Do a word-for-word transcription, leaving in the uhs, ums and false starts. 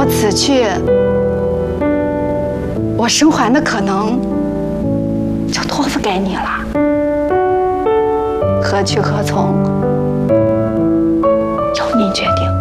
此去，我生还的可能就托付给你了。何去何从，由你决定。